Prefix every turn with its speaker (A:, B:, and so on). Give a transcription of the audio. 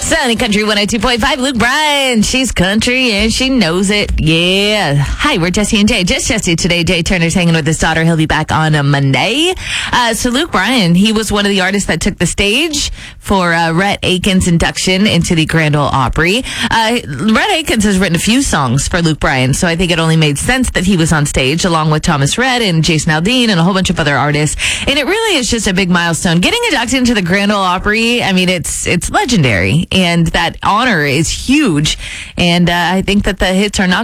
A: Sunny Country 102.5, Luke Bryan. She's country and she knows it. Yeah. Hi, we're Jesse and Jay. Just Jesse today. Jay Turner's hanging with his daughter. He'll be back on a Monday. So Luke Bryan, he was one of the artists that took the stage for Rhett Akins' induction into the Grand Ole Opry. Rhett Akins has written a few songs for Luke Bryan, so I think it only made sense that he was on stage along with Thomas Rhett and Jason Aldean and a whole bunch of other artists. And it really is just a big milestone. Getting inducted into the Grand Ole Opry, I mean, it's legendary. And that honor is huge. And I think that the hits are not